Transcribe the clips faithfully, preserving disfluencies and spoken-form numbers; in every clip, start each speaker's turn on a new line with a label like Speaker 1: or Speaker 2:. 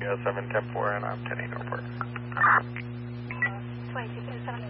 Speaker 1: Yeah, seven ten four, and I'm ten eight airport.
Speaker 2: twenty-two fifty-seven.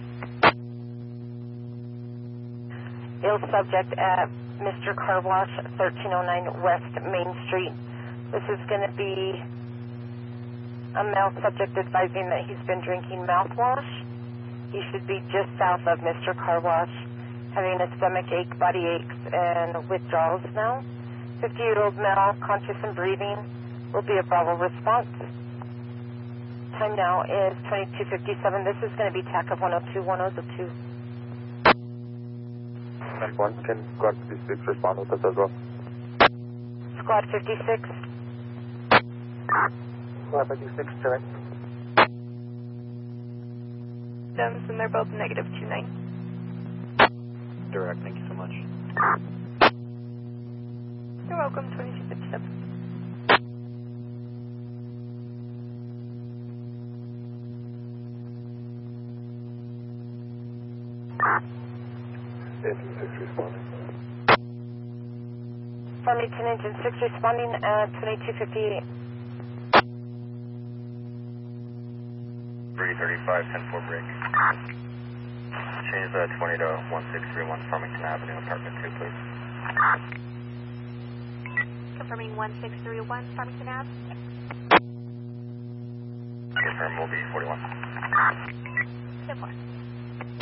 Speaker 3: Ill subject at Mister Car Wash, thirteen oh nine West Main Street. This is going to be a male subject advising that he's been drinking mouthwash. He should be just south of Mister Car Wash, having a stomach ache, body aches, and withdrawals now. fifty-year-old male, conscious and breathing, will be a Bravo response. Time now is twenty-two fifty-seven. This is going to be T A C of one oh two one oh two.
Speaker 1: ten one, can Squad fifty-six respond with us as well?
Speaker 3: Squad fifty-six.
Speaker 1: Squad fifty-six, direct.
Speaker 2: Symptoms, and they're both negative two nine.
Speaker 1: Direct, thank you so much.
Speaker 2: You're welcome, twenty-two fifty-seven.
Speaker 1: Engine six responding.
Speaker 3: Farmington Engine six responding at twenty-two fifty-eight.
Speaker 1: three thirty-five, ten four break. Change the twenty to one six three one Farmington Avenue, apartment two, please.
Speaker 2: Confirming one six three one, Farmington Ave.
Speaker 1: Confirm, will be forty-one.
Speaker 2: ten four.